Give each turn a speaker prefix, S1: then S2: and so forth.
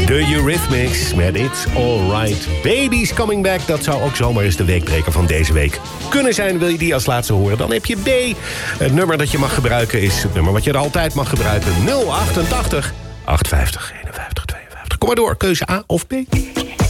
S1: The Eurythmics met It's Alright. Baby's Coming Back, dat zou ook zomaar eens de weekbreker van deze week kunnen zijn. Wil je die als laatste horen, dan heb je B. Het nummer dat je mag gebruiken is het nummer wat je er altijd mag gebruiken. 088 850 51 52. Kom maar door, keuze A of B.